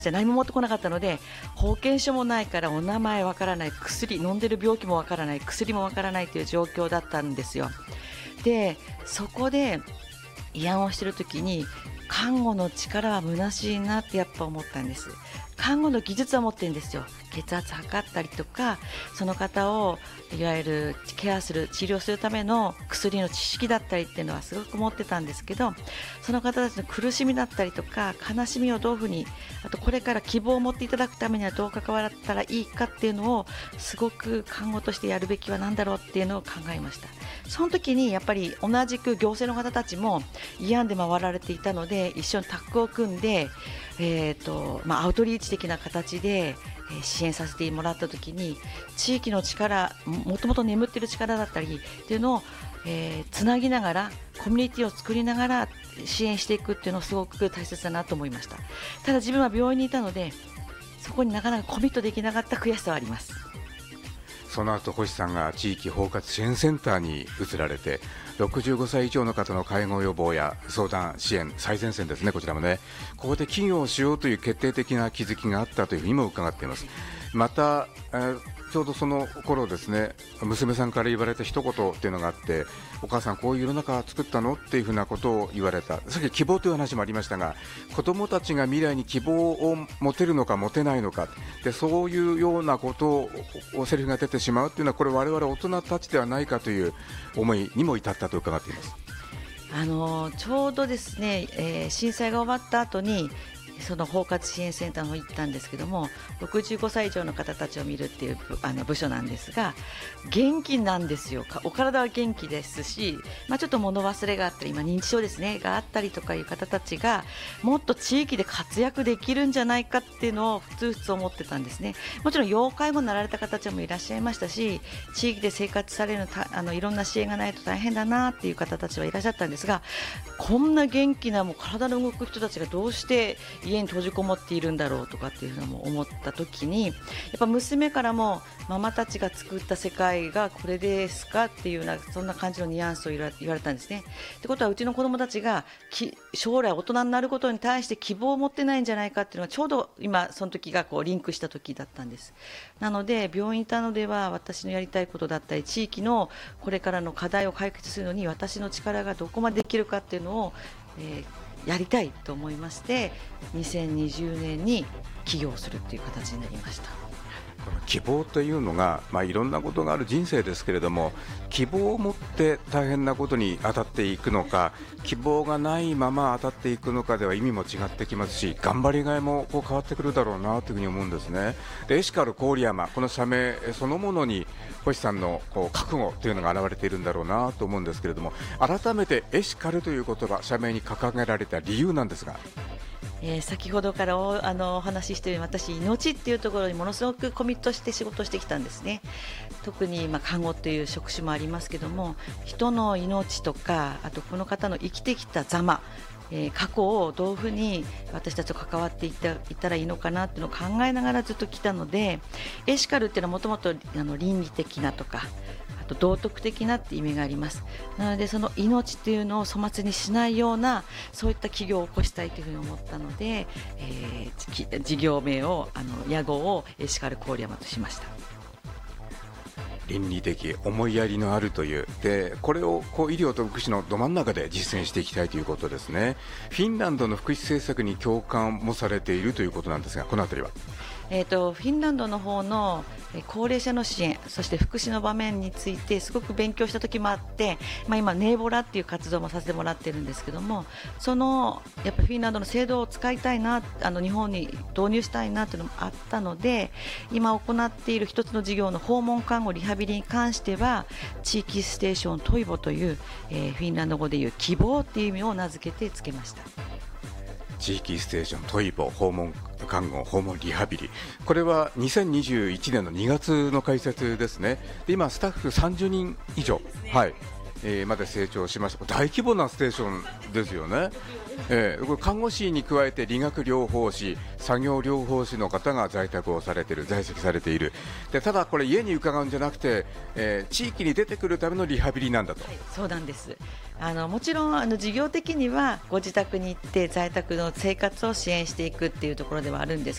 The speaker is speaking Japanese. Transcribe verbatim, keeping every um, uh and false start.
じゃ何も持ってこなかったので、保険証もないからお名前わからない、薬飲んでる病気もわからない、薬もわからないという状況だったんですよ。でそこで慰安をしている時に、看護の力は虚しいなってやっぱ思ったんです。看護の技術は持ってるんですよ。血圧測ったりとか、その方をいわゆるケアする、治療するための薬の知識だったりっていうのはすごく持ってたんですけど、その方たちの苦しみだったりとか悲しみをどういうふうに、あとこれから希望を持っていただくためにはどう関わったらいいかっていうのを、すごく看護としてやるべきは何だろうっていうのを考えました。その時にやっぱり同じく行政の方たちも慰安で回られていたので、一緒にタッグを組んで、えーとまあ、アウトリーチ的な形で支援させてもらった時に、地域の力、もともと眠っている力だったりっていうのを、えー、つなぎながら、コミュニティを作りながら支援していくっていうのをすごく大切だなと思いました。ただ自分は病院にいたので、そこになかなかコミットできなかった悔しさはあります。 その後星さんが地域包括支援センターに移られて、ろくじゅうごさい以上の方の介護予防や相談支援最前線ですね。こちらもね、ここで起業をしようという決定的な気づきがあったというふうにも伺っています。また、えーちょうどその頃ですね、娘さんから言われた一言っていうのがあって、お母さんこういう世の中作ったのっていうふうなことを言われた。さっき希望という話もありましたが、子どもたちが未来に希望を持てるのか持てないのかで、そういうようなことをセリフが出てしまうっていうのは、これ我々大人たちではないかという思いにも至ったと伺っています。 あのちょうどですね、えー、震災が終わった後にその包括支援センターの方に行ったんですけども、ろくじゅうごさい以上の方たちを見るっていうあの部署なんですが、元気なんですよ。お体は元気ですし、まあ、ちょっと物忘れがあったり、今認知症ですねがあったりとかいう方たちがもっと地域で活躍できるんじゃないかっていうのをふつふつ思ってたんですね。もちろん要介護になられた方たちもいらっしゃいましたし、地域で生活されるたあのいろんな支援がないと大変だなっていう方たちはいらっしゃったんですが、こんな元気なもう体の動く人たちがどうして家に閉じこもっているんだろうとかっていうのも思った時に、やっぱ娘からもママたちが作った世界がこれですかっていうような、そんな感じのニュアンスを言われたんですね。ってことは、うちの子どもたちがき将来大人になることに対して希望を持ってないんじゃないかっていうのが、ちょうど今その時がこうリンクした時だったんです。なので病院にいたのでは、私のやりたいことだったり地域のこれからの課題を解決するのに私の力がどこまでできるかっていうのを、えーやりたいと思いまして、にせんにじゅうねんに起業するという形になりました。 この希望というのが、まあ、いろんなことがある人生ですけれども、希望を持って大変なことに当たっていくのか、希望がないまま当たっていくのかでは意味も違ってきますし、頑張りがいもこう変わってくるだろうなというふうに思うんですね。でエシカル郡山、この社名そのものに星さんのこう覚悟というのが現れているんだろうなと思うんですけれども、改めてエシカルという言葉、社名に掲げられた理由なんですが。 えー、先ほどから お, あのお話ししているように、私命っていうところにものすごくコミットして仕事してきたんですね。特に、まあ、看護という職種もありますけども、人の命とか、あとこの方の生きてきたざま、えー、過去をどういうふうに私たちと関わっていった、いったらいいのかなっていうのを考えながらずっと来たので、エシカルっていうのはもともと倫理的なとか、道徳的なって意味があります。なのでその命っていうのを粗末にしないような、そういった企業を起こしたいというふうに思ったので、えー、事業名をあの屋号をエシカル郡山としました。 倫理的思いやりのあるというで、これをこう医療と福祉のど真ん中で実践していきたいということですね。フィンランドの福祉政策に共感もされているということなんですが、このあたりは。 えーと、フィンランドの方の高齢者の支援、そして福祉の場面についてすごく勉強した時もあって、まあ、今ネーボラっていう活動もさせてもらってるんですけども、そのやっぱりフィンランドの制度を使いたいな、あの日本に導入したいなというのもあったので、今行っている一つの事業の訪問看護リハビリに関しては、地域ステーショントイボという、えー、フィンランド語でいう希望っていう意味を名付けてつけました。 地域ステーショントイボ、訪問看護、訪問リハビリ、これはにせんにじゅういちねんのにがつの開設ですね。で今スタッフさんじゅうにん以上、はいえー、まで成長しました。大規模なステーションですよね。えー、これ看護師に加えて理学療法士、作業療法士の方が在宅をされている、在籍されている。でただこれ家に伺うんじゃなくて、えー、地域に出てくるためのリハビリなんだと。 はい、そうなんです。あのもちろんあの事業的にはご自宅に行って在宅の生活を支援していくっていうところではあるんです